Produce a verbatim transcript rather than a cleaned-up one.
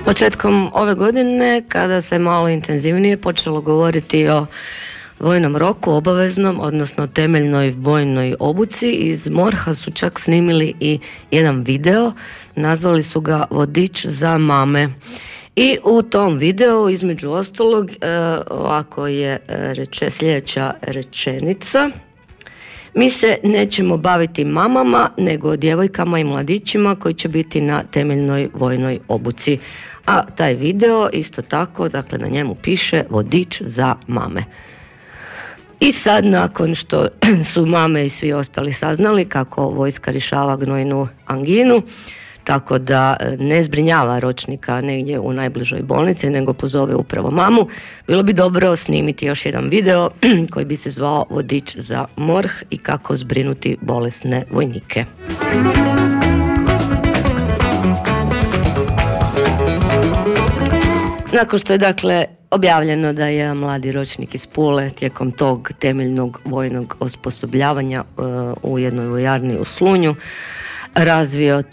Početkom ove godine, kada se malo intenzivnije počelo govoriti o vojnom roku, obaveznom, odnosno temeljnoj vojnoj obuci, iz MORH-a su čak snimili i jedan video, nazvali su ga Vodič za mame. I u tom videu, između ostalog, ovako je reče, sljedeća rečenica: mi se nećemo baviti mamama, nego djevojkama i mladićima koji će biti na temeljnoj vojnoj obuci. A taj video isto tako, dakle na njemu piše Vodič za mame. I sad, nakon što su mame i svi ostali saznali kako vojska rješava gnojnu anginu, tako da ne zbrinjava ročnika negdje u najbližoj bolnici, nego pozove upravo mamu, bilo bi dobro snimiti još jedan video koji bi se zvao Vodič za MORH i kako zbrinuti bolesne vojnike. Nakon što je dakle objavljeno da je mladi ročnik iz Pule tijekom tog temeljnog vojnog osposobljavanja uh, u jednoj vojarni u Slunju razvio